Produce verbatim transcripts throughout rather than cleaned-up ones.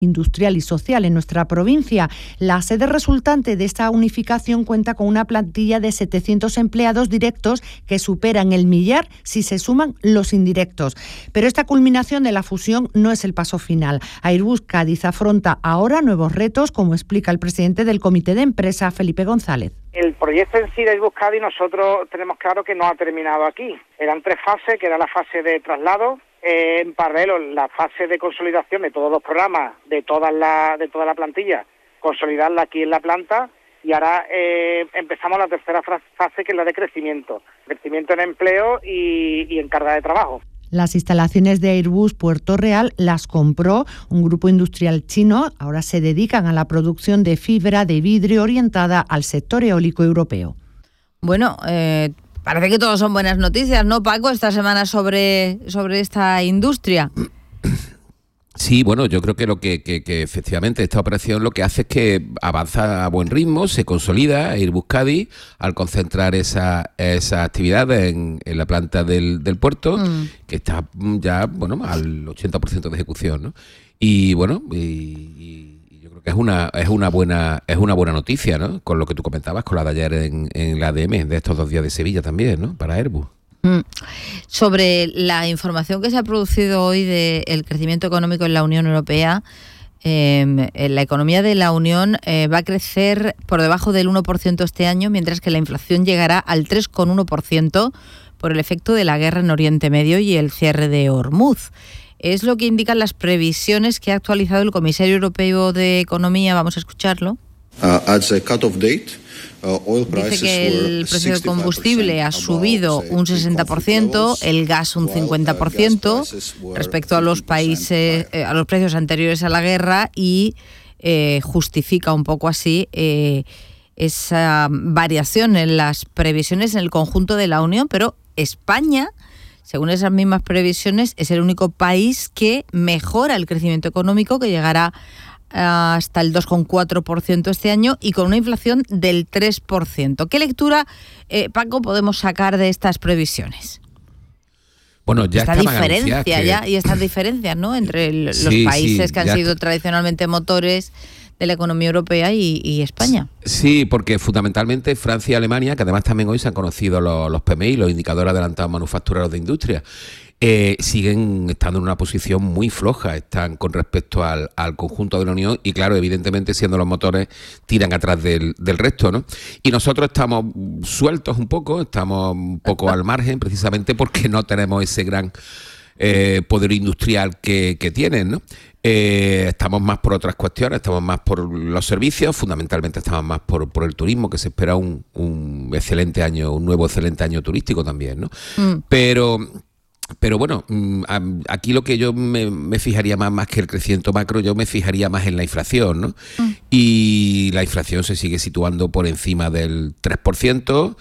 industrial y social en nuestra provincia. La sede resultante de esta unificación cuenta con una plantilla de setecientos empleados directos que superan el millar si se suman los indirectos. Pero esta culminación de la fusión no es el paso final. Airbus Cádiz afronta ahora nuevos retos, como explica el presidente del comité de empresa, Felipe González. El proyecto en sí de Airbus Cádiz nosotros tenemos claro que no ha terminado aquí. Eran tres fases, que era la fase de traslado, Eh, en paralelo la fase de consolidación de todos los programas, de toda la de toda la plantilla, consolidarla aquí en la planta, y ahora eh, empezamos la tercera fase, que es la de crecimiento, crecimiento en empleo y, y en carga de trabajo. Las instalaciones de Airbus Puerto Real las compró un grupo industrial chino. Ahora se dedican a la producción de fibra de vidrio orientada al sector eólico europeo. Bueno, eh... parece que todo son buenas noticias, ¿no, Paco, esta semana sobre, sobre esta industria? Sí, bueno, yo creo que lo que, que, que efectivamente esta operación lo que hace es que avanza a buen ritmo, se consolida Airbus Cádiz al concentrar esa, esa actividad en, en la planta del, del puerto, mm. que está ya, bueno, al ochenta por ciento de ejecución, ¿no? Y bueno, y, y que es una es una buena es una buena noticia, ¿no? Con lo que tú comentabas, con la de ayer en, en la A D M de estos dos días de Sevilla también, ¿no? Para Airbus. Mm. Sobre la información que se ha producido hoy del crecimiento económico en la Unión Europea, eh, la economía de la Unión eh, va a crecer por debajo del uno por ciento este año, mientras que la inflación llegará al tres coma uno por ciento por el efecto de la guerra en Oriente Medio y el cierre de Hormuz. Es lo que indican las previsiones que ha actualizado el comisario europeo de Economía. Vamos a escucharlo. Uh, at the cut-off date, uh, oil prices Dice que el precio del combustible ha subido un sesenta por ciento, el gas un cincuenta por ciento respecto a los países, eh, a los precios anteriores a la guerra, y eh, justifica un poco así eh, esa variación en las previsiones en el conjunto de la Unión. Pero España, según esas mismas previsiones, es el único país que mejora el crecimiento económico, que llegará hasta el dos coma cuatro por ciento este año y con una inflación del tres por ciento. ¿Qué lectura, eh, Paco, podemos sacar de estas previsiones? Bueno, ya esta diferencia que... ya y estas diferencias, ¿no?, entre el, los sí, países sí, que han sido tradicionalmente motores de la economía europea y, y España. Sí, porque fundamentalmente Francia y Alemania, que además también hoy se han conocido los, los P M I, los indicadores adelantados manufactureros de industria, eh, siguen estando en una posición muy floja, están con respecto al, al conjunto de la Unión, y claro, evidentemente siendo los motores tiran atrás del, del resto, ¿no? Y nosotros estamos sueltos un poco, estamos un poco al margen, precisamente porque no tenemos ese gran eh, poder industrial que, que tienen, ¿no? Eh, estamos más por otras cuestiones, estamos más por los servicios, fundamentalmente estamos más por, por el turismo, que se espera un, un excelente año, un nuevo excelente año turístico también, ¿no? Mm. Pero... Pero bueno, aquí lo que yo me, me fijaría más, más que el crecimiento macro, yo me fijaría más en la inflación, ¿no? Mm. Y la inflación se sigue situando por encima del tres por ciento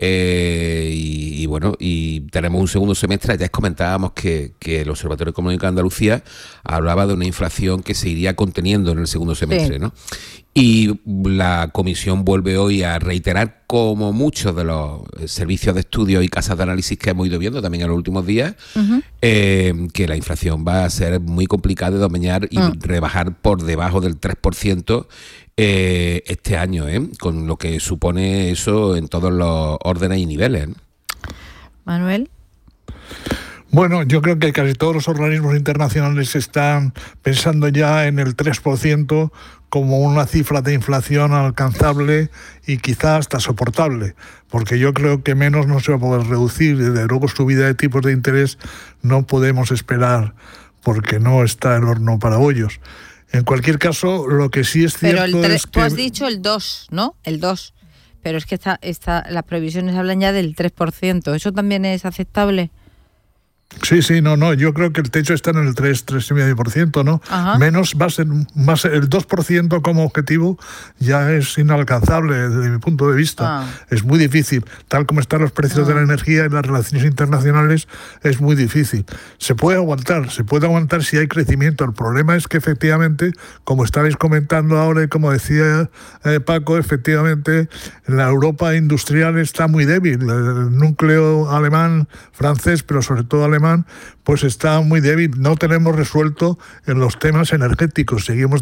eh, y, y bueno, y tenemos un segundo semestre. Ya comentábamos que, que el Observatorio Económico de Andalucía hablaba de una inflación que se iría conteniendo en el segundo semestre, sí, ¿no? Y la Comisión vuelve hoy a reiterar, como muchos de los servicios de estudio y casas de análisis que hemos ido viendo también en los últimos días, uh-huh. eh, que la inflación va a ser muy complicada de domeñar y uh-huh. rebajar por debajo del tres por ciento eh, este año, ¿eh? Con lo que supone eso en todos los órdenes y niveles, ¿eh? Manuel. Bueno, yo creo que casi todos los organismos internacionales están pensando ya en el tres por ciento como una cifra de inflación alcanzable y quizá hasta soportable, porque yo creo que menos no se va a poder reducir, y desde luego subida de tipos de interés no podemos esperar, porque no está el horno para bollos. En cualquier caso, lo que sí es cierto Pero el tres, es que... tú has dicho el dos, ¿no? El dos. Pero es que esta, esta, las previsiones hablan ya del tres por ciento. ¿Eso también es aceptable? Sí, sí, no, no, yo creo que el techo está en el tres, tres coma cinco por ciento, ¿no? Ajá. Menos va a ser más, el dos por ciento como objetivo ya es inalcanzable desde mi punto de vista. Ah. Es muy difícil. Tal como están los precios ah. de la energía y las relaciones internacionales, es muy difícil. Se puede aguantar, se puede aguantar si hay crecimiento. El problema es que efectivamente, como estabais comentando ahora y como decía eh, Paco, efectivamente la Europa industrial está muy débil. El núcleo alemán, francés, pero sobre todo alemán, alemán, pues está muy débil. No tenemos resuelto en los temas energéticos. Seguimos